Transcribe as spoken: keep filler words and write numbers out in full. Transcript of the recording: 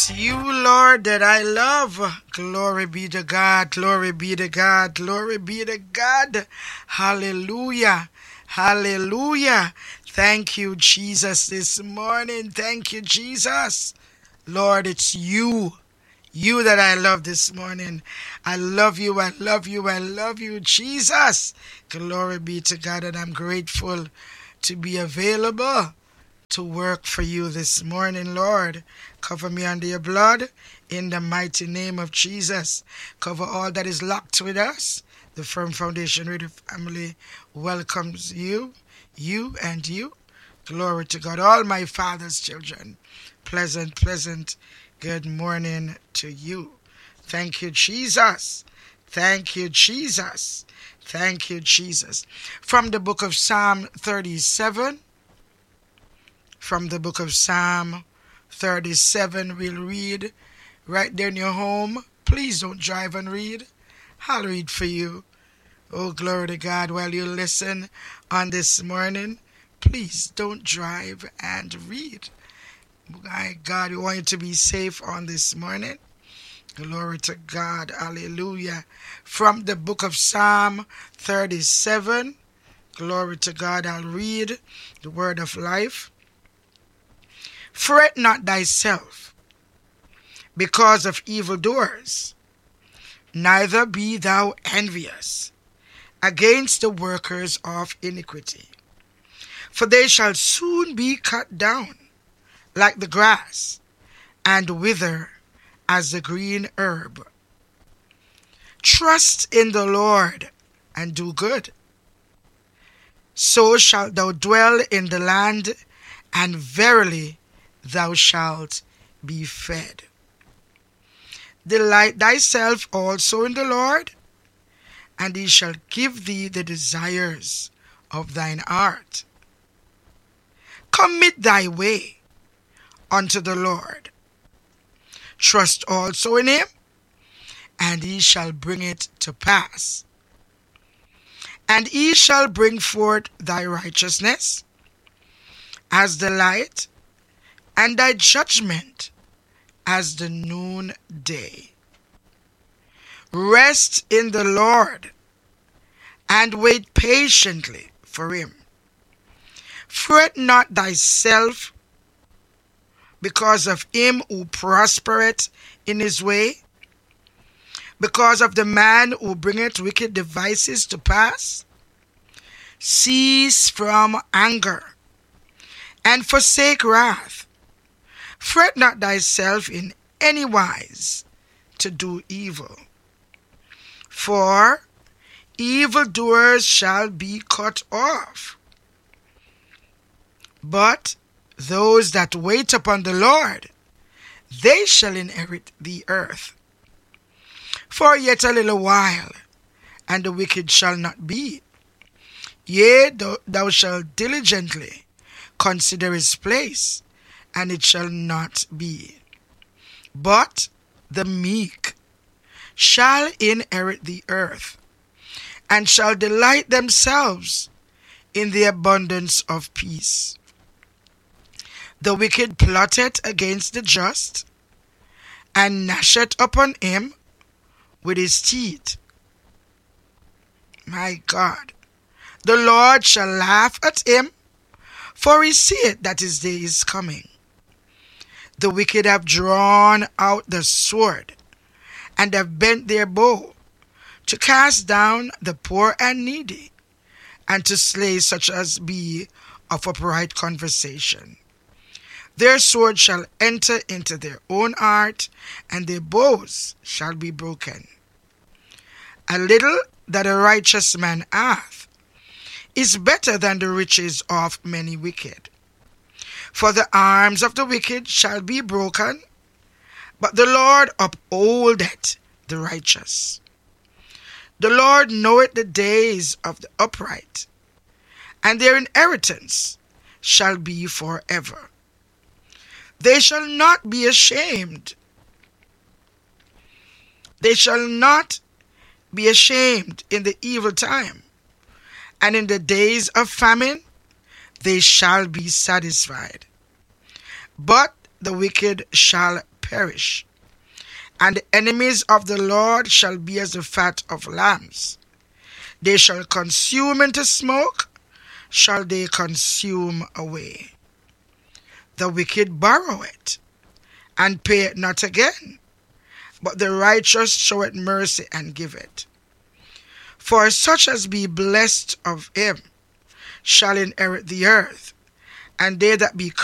It's you, Lord, that I love. Glory be to God, glory be to God, glory be to God. Hallelujah, hallelujah. Thank you, Jesus, this morning. Thank you, Jesus. Lord, it's you. You that I love this morning. I love you, I love you, I love you, Jesus. Glory be to God, and I'm grateful to be available to work for you this morning, Lord. Cover me under your blood in the mighty name of Jesus. Cover all that is locked with us. The Firm Foundation Radio family welcomes you, you and you. Glory to God. All my Father's children. Pleasant, pleasant good morning to you. Thank you, Jesus. Thank you, Jesus. Thank you, Jesus. From the book of Psalm thirty-seven, from the book of Psalm thirty-seven, we'll read right there in your home. Please don't drive and read. I'll read for you. Oh, glory to God. While you listen on this morning, please don't drive and read. My God, we want you to be safe on this morning. Glory to God. Hallelujah. From the book of Psalm thirty-seven, glory to God, I'll read the word of life. Fret not thyself because of evildoers, neither be thou envious against the workers of iniquity. For they shall soon be cut down like the grass, and wither as the green herb. Trust in the Lord and do good. So shalt thou dwell in the land, and verily thou shalt be fed. Delight thyself also in the Lord, and he shall give thee the desires of thine heart. Commit thy way unto the Lord. Trust also in him, and he shall bring it to pass. And he shall bring forth thy righteousness as the light, and thy judgment as the noonday. Rest in the Lord, and wait patiently for him. Fret not thyself because of him who prospereth in his way, because of the man who bringeth wicked devices to pass. Cease from anger, and forsake wrath. Fret not thyself in any wise to do evil, for evildoers shall be cut off. But those that wait upon the Lord, they shall inherit the earth. For yet a little while, and the wicked shall not be. Yea, thou, thou shalt diligently consider his place, and it shall not be. But the meek shall inherit the earth, and shall delight themselves in the abundance of peace. The wicked plotteth against the just, and gnasheth upon him with his teeth. My God, the Lord shall laugh at him, for he seeth that his day is coming. The wicked have drawn out the sword, and have bent their bow, to cast down the poor and needy, and to slay such as be of upright conversation. Their sword shall enter into their own heart, and their bows shall be broken. A little that a righteous man hath is better than the riches of many wicked. For the arms of the wicked shall be broken, but the Lord upholdeth the righteous. The Lord knoweth the days of the upright, and their inheritance shall be forever. They shall not be ashamed. They shall not be ashamed in the evil time, and in the days of famine they shall be satisfied. But the wicked shall perish. And the enemies of the Lord shall be as the fat of lambs. They shall consume into smoke, shall they consume away. The wicked borrow it, and pay it not again, but the righteous show it mercy and give it. For such as be blessed of him shall inherit the earth, and they that be